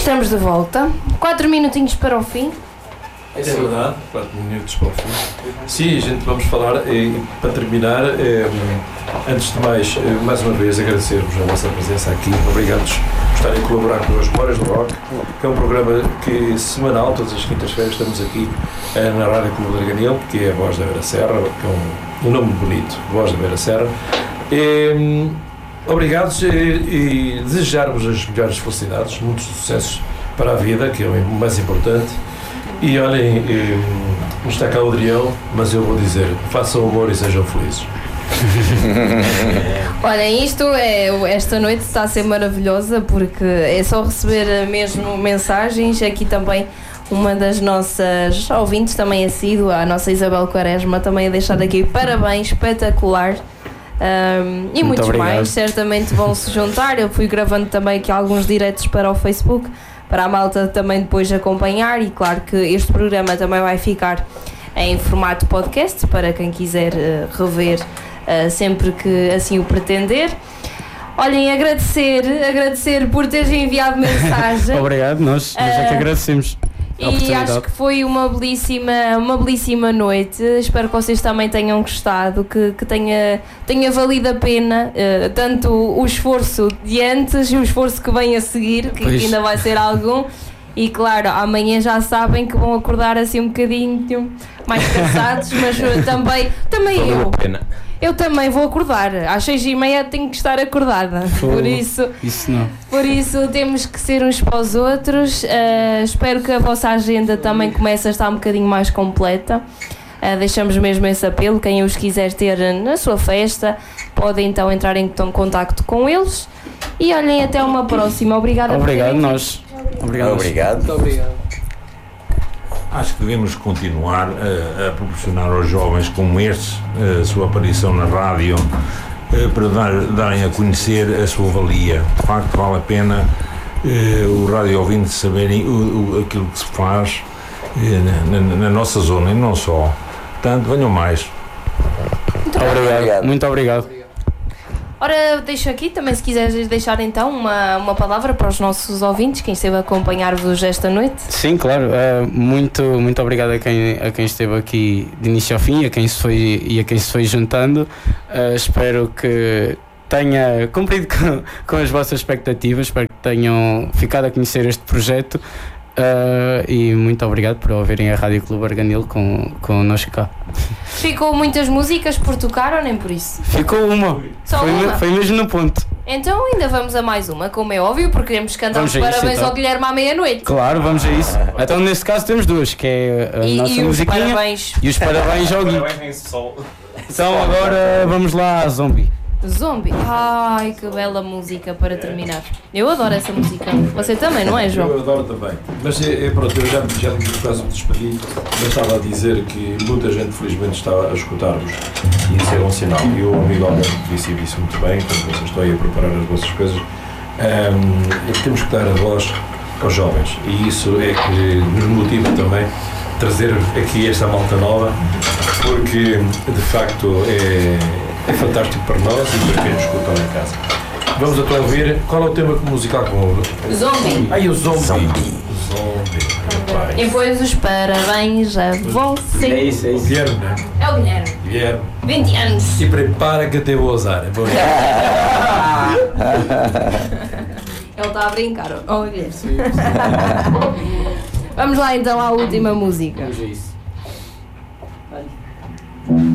estamos de volta. 4 minutinhos para o fim. É verdade, 4 minutos para o fim. Sim, gente, vamos falar, para terminar, antes de mais uma vez agradecer-vos a vossa presença aqui. Obrigados por estarem a colaborar com as Memórias do Rock, que é um programa que semanal, todas as quintas-feiras, estamos aqui na Rádio Clube de Arganil, que é a Voz da Vera Serra, que é um nome bonito, Voz da Vera Serra. Obrigados e desejar-vos as melhores felicidades, muitos sucessos para a vida, que é o mais importante. E olhem, não está cá o Adrião, mas eu vou dizer, façam amor e sejam felizes. Olhem, esta noite está a ser maravilhosa, porque é só receber mesmo mensagens. Aqui também uma das nossas ouvintes, também assídua, a nossa Isabel Quaresma, também a deixar aqui parabéns, espetacular. E muitos mais certamente vão se juntar. Eu fui gravando também aqui alguns diretos para o Facebook, para a malta também depois acompanhar, e claro que este programa também vai ficar em formato podcast para quem quiser rever sempre que assim o pretender. Olhem, agradecer por teres enviado mensagem. Obrigado, nós é que agradecemos. E acho que foi uma belíssima noite. Espero que vocês também tenham gostado, que tenha valido a pena tanto o esforço de antes e o esforço que vem a seguir, que ainda vai ser algum. E claro, amanhã já sabem que vão acordar assim um bocadinho mais cansados, mas também eu também vou acordar. Às 6h30 tenho que estar acordada. Por isso temos que ser uns para os outros. Espero que a vossa agenda também comece a estar um bocadinho mais completa. Deixamos mesmo esse apelo. Quem os quiser ter na sua festa, podem então entrar em contacto com eles. E olhem, até uma próxima. Obrigado, nós. Obrigado. Muito obrigado. Acho que devemos continuar a proporcionar aos jovens como estes a sua aparição na rádio para darem a conhecer a sua valia. De facto, vale a pena o rádio ouvinte saberem aquilo que se faz na nossa zona e não só. Portanto, venham mais. Muito obrigado. Ora, deixo aqui também, se quiseres deixar então uma palavra para os nossos ouvintes, quem esteve a acompanhar-vos esta noite. Sim, claro, muito obrigado a quem esteve aqui de início ao fim, a quem se foi juntando. Espero que tenha cumprido com as vossas expectativas, espero que tenham ficado a conhecer este projeto. E muito obrigado por ouvirem a Rádio Clube Arganil connosco cá. Ficou muitas músicas por tocar ou nem por isso? Ficou uma. Foi mesmo no ponto. Então ainda vamos a mais uma, como é óbvio, porque queremos cantar os parabéns ao Guilherme à meia-noite. Claro, vamos a isso. Então nesse caso temos duas, que é a nossa musiquinha e os parabéns ao Gui. Então agora vamos lá à Zombie. Zombie, ai que bela música para terminar. Eu adoro essa música. Você também, não é, João? Eu adoro também. Mas pronto, eu já me quase me despedi, mas estava a dizer que muita gente felizmente está a escutar-vos e isso é um sinal. E o amigo Alberto disse muito bem, quando vocês estão aí a preparar as vossas coisas, temos que dar a voz aos jovens e isso é que nos motiva também trazer aqui esta malta nova, porque de facto é fantástico para nós e para quem nos escuta lá em casa. Vamos então ouvir. Qual é o tema musical com o Zombie? O Zombie. E depois os parabéns a você. É isso. O Guilherme, não é? É o Guilherme. 20 anos. E prepara que até vou usar. É bom. Ele está a brincar. Oh, Guilherme. Vamos lá então à última música. Vamos a isso.